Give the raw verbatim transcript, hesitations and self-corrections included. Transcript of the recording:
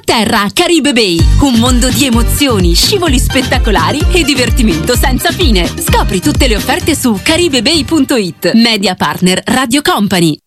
Terra Caribe Bay, un mondo di emozioni, scivoli spettacolari e divertimento senza fine. Scopri tutte le offerte su caribe bay punto it. Media partner Radio Company.